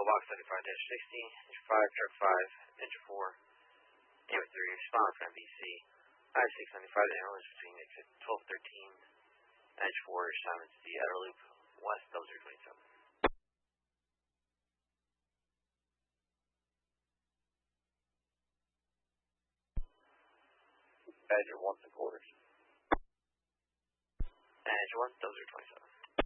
Box 75-60, Engine 5, Truck 5, Engine 4, Air 3, respond for MBC, I-695, the analyst between exit 1213, Engine 4, Simons, the outer loop, west 0027. Badger 1 3/4. Badger 1, 0027.